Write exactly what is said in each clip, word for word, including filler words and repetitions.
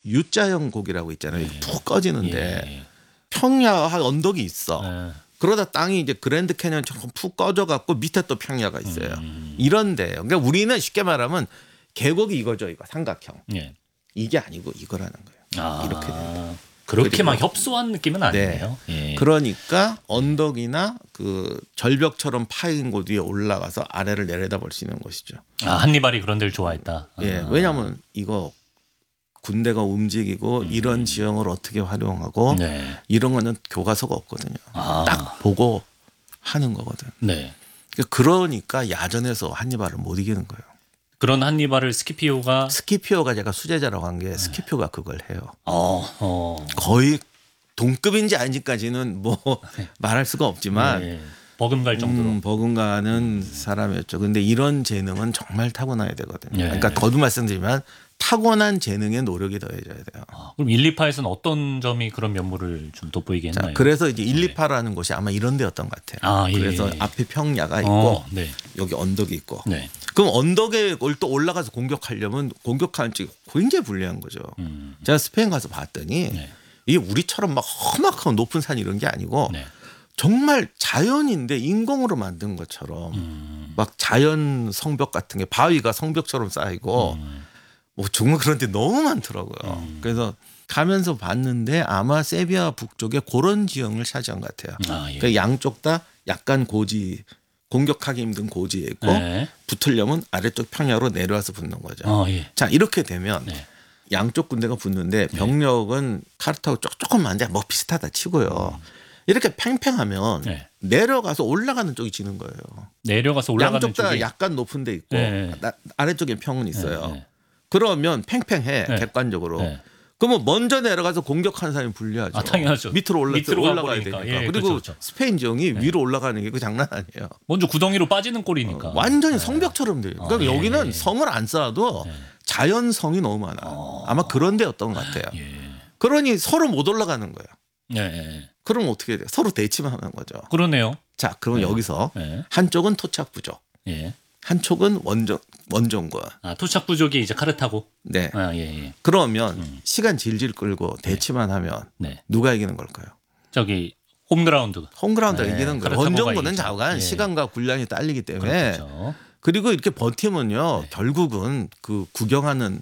U자형 고기라고 있잖아요. 예. 푹 꺼지는데 예. 평야한 언덕이 있어. 예. 그러다 땅이 이제 그랜드 캐년처럼 푹 꺼져갖고 밑에 또 평야가 있어요. 음. 이런데 그러니까 우리는 쉽게 말하면 계곡이 이거죠, 이거 삼각형. 예. 이게 아니고 이거라는 거예요. 아, 이렇게 됩니다. 그렇게 그리고- 막 협소한 느낌은 아니네요. 예. 그러니까 언덕이나 그 절벽처럼 파인 곳 위에 올라가서 아래를 내려다볼 수 있는 것이죠. 아, 한니발이 그런 데를 좋아했다. 예, 아. 왜냐하면 이거 군대가 움직이고 이런 지형을 어떻게 활용하고 네. 이런 거는 교과서가 없거든요. 아. 딱 보고 하는 거거든. 네. 그러니까 야전에서 한니발을 못 이기는 거예요. 그런 한니발을 스키피오가 스키피오가 제가 수제자라고 한 게 스키피오가 그걸 해요. 어, 어. 거의 동급인지 아닌지까지는 뭐 말할 수가 없지만 네. 버금갈 정도로. 음, 버금가는 사람이었죠. 근데 이런 재능은 정말 타고나야 되거든요. 네. 그러니까 거듭 말씀드리면 타고난 재능에 노력이 더해져야 돼요. 아, 그럼 일, 이 파에서는 어떤 점이 그런 면모를 좀 돋보이게 자, 했나요? 그래서 이제 일, 이 파라는 곳이 아마 이런 데였던 것 같아요. 아, 예, 그래서 예. 앞에 평야가 있고 어, 네. 여기 언덕이 있고. 네. 그럼 언덕에 또 올라가서 공격하려면 공격하는 쪽이 굉장히 불리한 거죠. 음. 제가 스페인 가서 봤더니 네. 이게 우리처럼 막 험악한 높은 산 이런 게 아니고 네. 정말 자연인데 인공으로 만든 것처럼 음. 막 자연 성벽 같은 게 바위가 성벽처럼 쌓이고 음. 뭐 정말 그런 데 너무 많더라고요. 음. 그래서 가면서 봤는데 아마 세비야 북쪽에 그런 지형을 차지한 것 같아요. 아, 예. 그러니까 양쪽 다 약간 고지 공격하기 힘든 고지에 있고 네. 붙으려면 아래쪽 평야로 내려와서 붙는 거죠. 어, 예. 자 이렇게 되면 네. 양쪽 군대가 붙는데 병력은 카르타고 조금만데 뭐 비슷하다 치고요. 이렇게 팽팽하면 네. 내려가서 올라가는 쪽이 지는 거예요. 내려가서 올라가는 양쪽 다 쪽이 약간 높은 데 있고 네. 나- 아래쪽에 평은 있어요. 네, 네. 그러면 팽팽해 네. 객관적으로. 네. 그러면 먼저 내려가서 공격하는 사람이 불리하죠. 아, 당연하죠. 밑으로 올라 밑으로 올라가야 가버리니까. 되니까. 예, 그리고 그렇죠, 그렇죠. 스페인 지형이 위로 올라가는 게 그 장난 아니에요. 먼저 구덩이로 빠지는 꼴이니까. 완전히 성벽처럼 돼요. 그러니까 아, 예. 여기는 성을 안 쌓아도 네. 자연성이 너무 많아. 어. 아마 그런 데였던 것 같아요. 예. 그러니 서로 못 올라가는 거예요. 예. 예. 그럼 어떻게 돼요? 서로 대치만 하는 거죠. 그러네요. 자, 그럼 여기서 예. 한쪽은 토착 부족, 예. 한쪽은 원정 원정군. 아, 토착 부족이 이제 카르타고. 네. 아, 예, 예. 그러면 음. 시간 질질 끌고 대치만 하면 네. 누가 이기는 걸까요? 저기 홈그라운드. 홈그라운드가 네, 이기는 거예요. 카르타고가 원정군은 이기죠. 좌우간 예. 시간과 군량이 딸리기 때문에 그렇죠. 그리고 이렇게 버티면요 네. 결국은 그 구경하는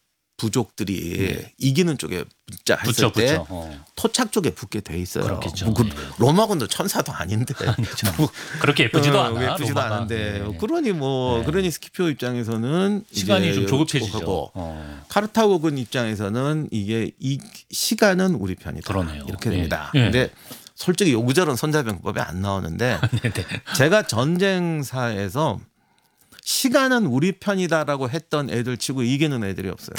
부족들이 이기는 쪽에 붙자 했을 붙죠, 때 붙죠. 어. 토착 쪽에 붙게 돼 있어요. 그렇겠죠. 뭐 그 예. 로마군도 천사도 아닌데 아니죠. 뭐 그렇게 예쁘지도 어, 않아. 예쁘지도 로마가. 않은데 예. 그러니 뭐 네. 그러니 스키피오 입장에서는 시간이 이제 좀 조급해지죠. 하고 어. 카르타고군 입장에서는 이게 이 시간은 우리 편이다. 그러네요. 이렇게 예. 됩니다. 예. 근데 솔직히 요구절은 손자병법에 안 나오는데 네네. 제가 전쟁사에서 시간은 우리 편이다라고 했던 애들 치고 이기는 애들이 없어요.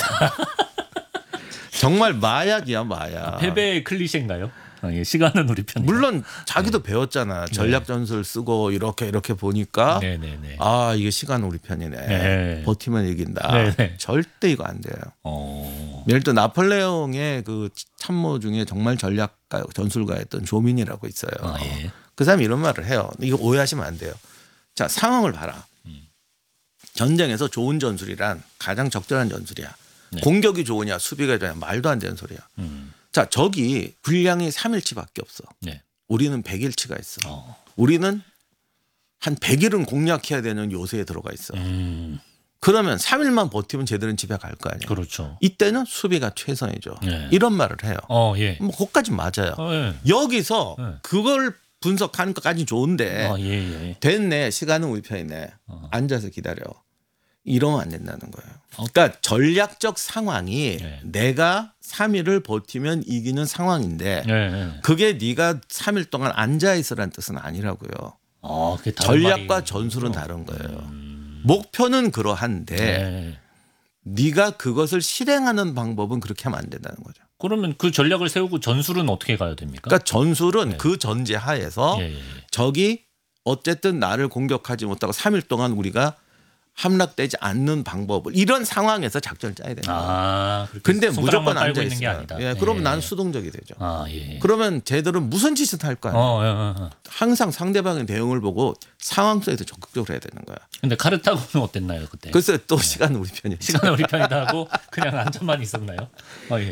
정말 마약이야 마약. 패배의 클리셰인가요? 아, 예. 시간은 우리 편. 물론 자기도 배웠잖아. 전략 전술 쓰고 이렇게 이렇게 보니까 네네네. 아 이게 시간 우리 편이네. 네. 버티면 이긴다. 네네. 절대 이거 안 돼요. 어. 예를 들어 나폴레옹의 그 참모 중에 정말 전략가 전술가였던 조민이라고 있어요. 아, 예. 그 사람이 이런 말을 해요. 이거 오해하시면 안 돼요. 자 상황을 봐라. 음. 전쟁에서 좋은 전술이란 가장 적절한 전술이야. 네. 공격이 좋으냐 수비가 좋으냐 말도 안 되는 소리야. 음. 자 적이 분량이 삼 일치밖에 없어. 네. 우리는 백 일치가 있어. 어. 우리는 한 백 일은 공략해야 되는 요새에 들어가 있어. 음. 그러면 삼 일만 버티면 쟤들은 집에 갈 거 아니야. 그렇죠. 이때는 수비가 최선이죠. 네. 이런 말을 해요. 어, 예. 뭐 그것까지 맞아요. 어, 예. 여기서 네. 그걸 분석하는 것까지 좋은데 어, 예, 예. 됐네. 시간은 우리 편이네. 어. 앉아서 기다려. 이러면 안 된다는 거예요. 그러니까 전략적 상황이 네. 내가 삼 일을 버티면 이기는 상황인데 예, 예. 그게 네가 삼 일 동안 앉아 있으라는 뜻은 아니라고요. 어, 그게 다른 전략과 말이- 전술은 다른 거예요. 음. 목표는 그러한데 네. 네가 그것을 실행하는 방법은 그렇게 하면 안 된다는 거죠. 그러면 그 전략을 세우고 전술은 어떻게 가야 됩니까? 그러니까 전술은 네. 그 전제 하에서 예, 예, 예. 적이 어쨌든 나를 공격하지 못하고 삼 일 동안 우리가 함락되지 않는 방법을 이런 상황에서 작전을 짜야 되는 거예요. 아, 그렇게 근데 손가락만 무조건 깔고 앉아 있는 게 있으면 아니다. 예, 그러면 예. 나는 수동적이 되죠. 아, 예. 그러면 쟤들은 무슨 짓을 할 거야? 어, 어, 어. 항상 상대방의 대응을 보고 상황 속에서 적극적으로 해야 되는 거야. 근데 카르타고는 어땠나요 그때? 그래서 또 시간은 우리 편이죠. 시간은 우리 편이다 하고 그냥 앉아만 있었나요? 어, 예.